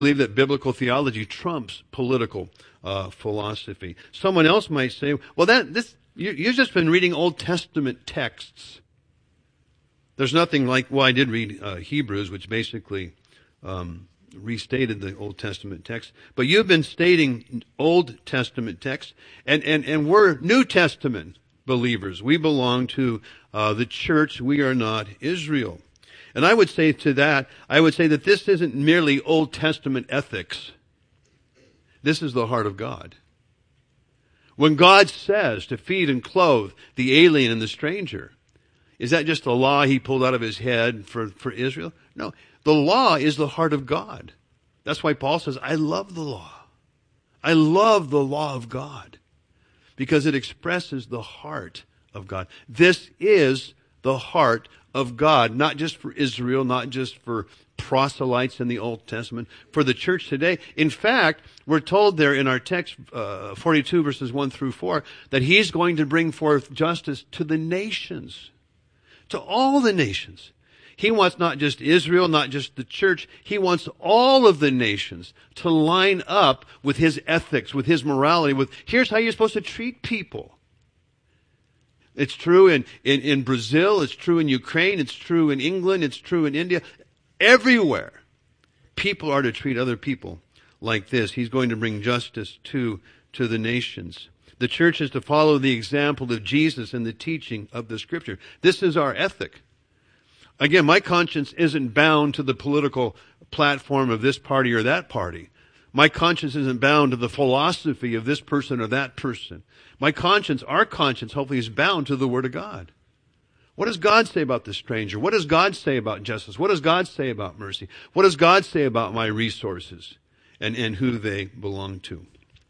believe that biblical theology trumps political philosophy. Someone else might say, well, you've just been reading Old Testament texts. There's nothing like, well, I did read Hebrews, which basically restated the Old Testament text. But you've been stating Old Testament texts, and we're New Testament believers. We belong to the church. We are not Israel. And I would say that this isn't merely Old Testament ethics. This is the heart of God. When God says to feed and clothe the alien and the stranger, is that just a law he pulled out of his head for Israel? No. The law is the heart of God. That's why Paul says, I love the law. I love the law of God because it expresses the heart of God. This is the heart of God, not just for Israel, not just for proselytes in the Old Testament, for the church today. In fact, we're told there in our text, 42 verses 1 through 4, that he's going to bring forth justice to the nations, to all the nations. He wants not just Israel, not just the church. He wants all of the nations to line up with his ethics, with his morality, with here's how you're supposed to treat people. It's true in Brazil, it's true in Ukraine, it's true in England, it's true in India. Everywhere, people are to treat other people like this. He's going to bring justice to the nations. The church is to follow the example of Jesus and the teaching of the Scripture. This is our ethic. Again, my conscience isn't bound to the political platform of this party or that party. My conscience isn't bound to the philosophy of this person or that person. My conscience, our conscience, hopefully is bound to the Word of God. What does God say about the stranger? What does God say about justice? What does God say about mercy? What does God say about my resources and who they belong to?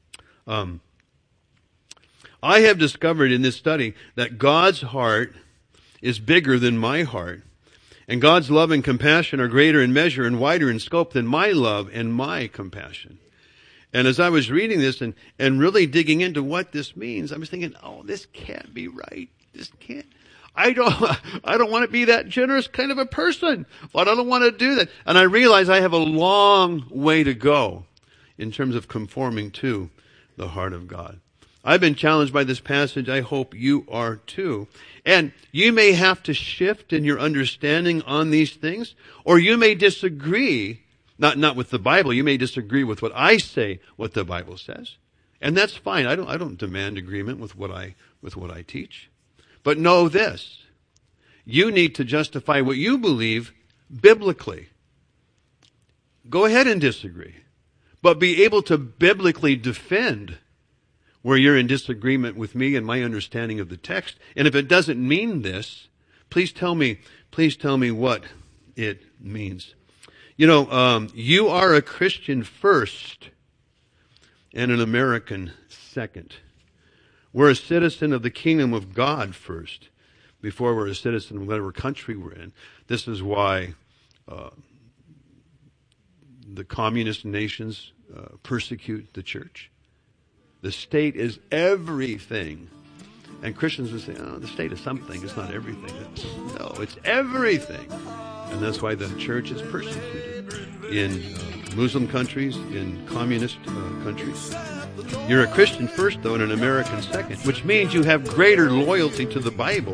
I have discovered in this study that God's heart is bigger than my heart. And God's love and compassion are greater in measure and wider in scope than my love and my compassion. And as I was reading this and really digging into what this means, I was thinking, oh, this can't be right. This can't. I don't want to be that generous kind of a person. But I don't want to do that. And I realize I have a long way to go in terms of conforming to the heart of God. I've been challenged by this passage. I hope you are too. And you may have to shift in your understanding on these things, or you may disagree, not with the Bible. You may disagree with what I say, what the Bible says. And that's fine. I don't demand agreement with what I teach. But know this. You need to justify what you believe biblically. Go ahead and disagree. But be able to biblically defend where you're in disagreement with me and my understanding of the text. And if it doesn't mean this, please tell me what it means. You know, you are a Christian first and an American second. We're a citizen of the kingdom of God first, before we're a citizen of whatever country we're in. This is why the communist nations persecute the church. The state is everything. And Christians would say, oh, the state is something. It's not everything. No, it's everything. And that's why the church is persecuted in Muslim countries, in communist countries. You're a Christian first, though, and an American second, which means you have greater loyalty to the Bible.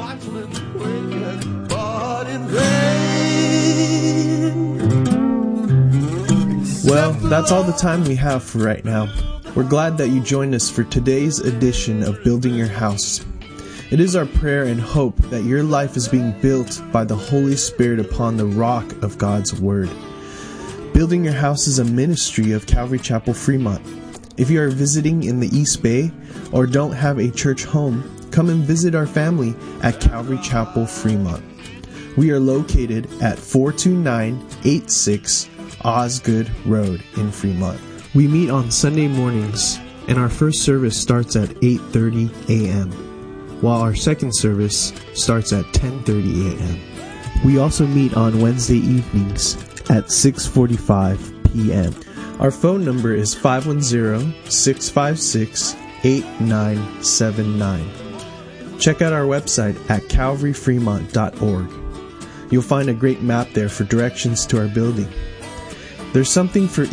Well, that's all the time we have for right now. We're glad that you joined us for today's edition of Building Your House. It is our prayer and hope that your life is being built by the Holy Spirit upon the rock of God's Word. Building Your House is a ministry of Calvary Chapel, Fremont. If you are visiting in the East Bay or don't have a church home, come and visit our family at Calvary Chapel, Fremont. We are located at 42986 Osgood Road in Fremont. We meet on Sunday mornings, and our first service starts at 8:30 a.m., while our second service starts at 10:30 a.m. We also meet on Wednesday evenings at 6:45 p.m. Our phone number is 510-656-8979. Check out our website at calvaryfremont.org. You'll find a great map there for directions to our building. There's something for